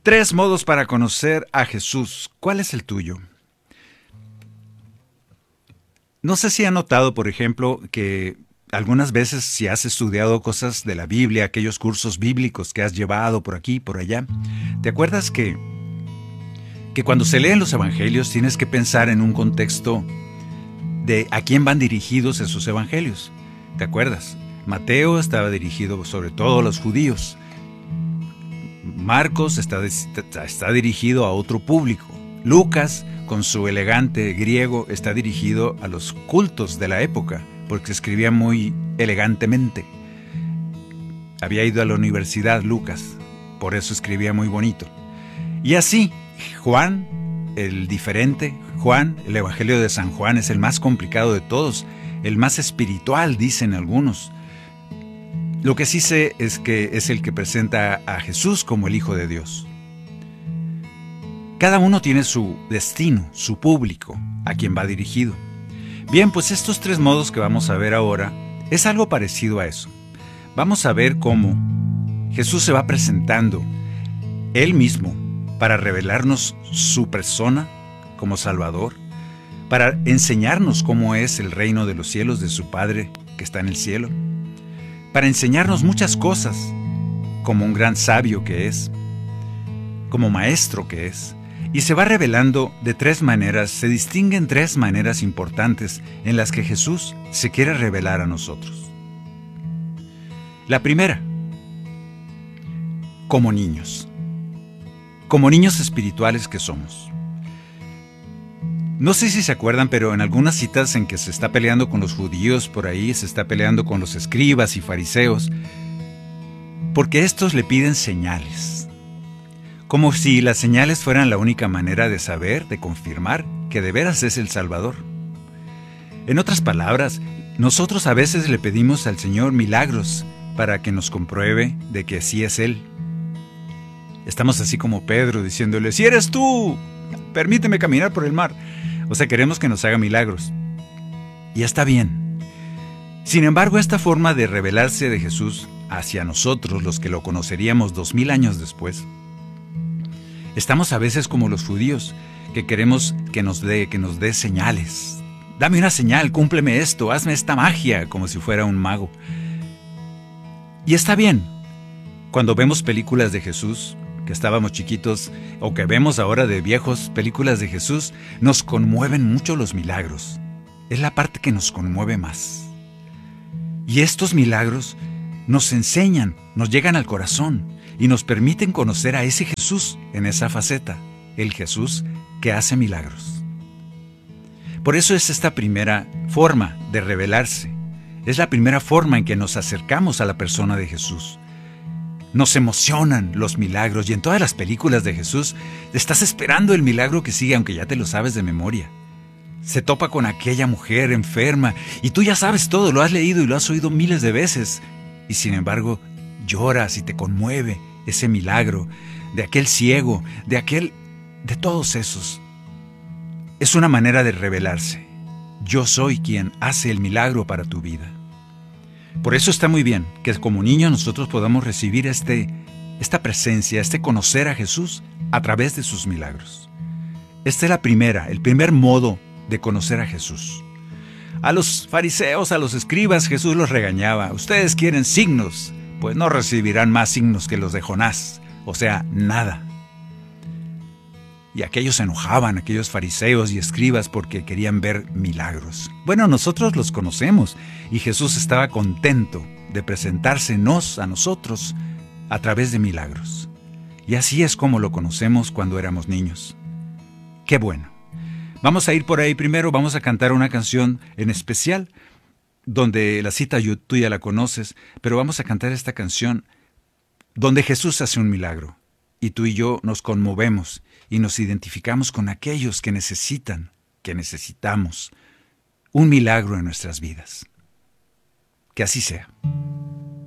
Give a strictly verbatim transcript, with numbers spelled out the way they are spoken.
Tres modos para conocer a Jesús. ¿Cuál es el tuyo? No sé si ha notado, por ejemplo, que algunas veces si has estudiado cosas de la Biblia, aquellos cursos bíblicos que has llevado por aquí, por allá, ¿te acuerdas que, que cuando se leen los evangelios tienes que pensar en un contexto de a quién van dirigidos esos evangelios? ¿Te acuerdas? Mateo estaba dirigido sobre todo a los judíos. Marcos está, está dirigido a otro público. Lucas, con su elegante griego, está dirigido a los cultos de la época, porque escribía muy elegantemente. Había ido a la universidad Lucas, por eso escribía muy bonito. Y así, Juan, el diferente, Juan, el Evangelio de San Juan es el más complicado de todos, el más espiritual, dicen algunos. Lo que sí sé es que es el que presenta a Jesús como el Hijo de Dios. Cada uno tiene su destino, su público, a quien va dirigido. Bien, pues estos tres modos que vamos a ver ahora es algo parecido a eso. Vamos a ver cómo Jesús se va presentando Él mismo para revelarnos su persona como Salvador, para enseñarnos cómo es el reino de los cielos de su Padre que está en el cielo, para enseñarnos muchas cosas, como un gran sabio que es, como maestro que es, y se va revelando de tres maneras, se distinguen tres maneras importantes en las que Jesús se quiere revelar a nosotros. La primera, como niños, como niños espirituales que somos. No sé si se acuerdan, pero en algunas citas en que se está peleando con los judíos por ahí, se está peleando con los escribas y fariseos, porque estos le piden señales. Como si las señales fueran la única manera de saber, de confirmar que de veras es el Salvador. En otras palabras, nosotros a veces le pedimos al Señor milagros para que nos compruebe de que sí es Él. Estamos así como Pedro diciéndole, ¡si eres tú! Permíteme caminar por el mar. O sea, queremos que nos haga milagros. Y está bien. Sin embargo, esta forma de revelarse de Jesús hacia nosotros, los que lo conoceríamos dos mil años después, estamos a veces como los judíos, que queremos que nos dé, que nos dé señales. Dame una señal, cúmpleme esto, hazme esta magia, como si fuera un mago. Y está bien. Cuando vemos películas de Jesús, que estábamos chiquitos, o que vemos ahora de viejos películas de Jesús, nos conmueven mucho los milagros. Es la parte que nos conmueve más. Y estos milagros nos enseñan, nos llegan al corazón y nos permiten conocer a ese Jesús en esa faceta, el Jesús que hace milagros. Por eso es esta primera forma de revelarse. Es la primera forma en que nos acercamos a la persona de Jesús. Nos emocionan los milagros y en todas las películas de Jesús estás esperando el milagro que sigue, aunque ya te lo sabes de memoria. Se topa con aquella mujer enferma y tú ya sabes todo, lo has leído y lo has oído miles de veces. Y sin embargo, lloras y te conmueve ese milagro de aquel ciego, de aquel, de todos esos. Es una manera de revelarse. Yo soy quien hace el milagro para tu vida. Por eso está muy bien que como niños nosotros podamos recibir este, esta presencia, este conocer a Jesús a través de sus milagros. Esta es la primera, el primer modo de conocer a Jesús. A los fariseos, a los escribas, Jesús los regañaba. Ustedes quieren signos, pues no recibirán más signos que los de Jonás, o sea, nada. Y aquellos se enojaban, aquellos fariseos y escribas, porque querían ver milagros. Bueno, nosotros los conocemos y Jesús estaba contento de presentársenos a nosotros a través de milagros. Y así es como lo conocemos cuando éramos niños. ¡Qué bueno! Vamos a ir por ahí primero, vamos a cantar una canción en especial, donde la cita tú ya la conoces, pero vamos a cantar esta canción donde Jesús hace un milagro. Y tú y yo nos conmovemos y nos identificamos con aquellos que necesitan, que necesitamos un milagro en nuestras vidas. Que así sea.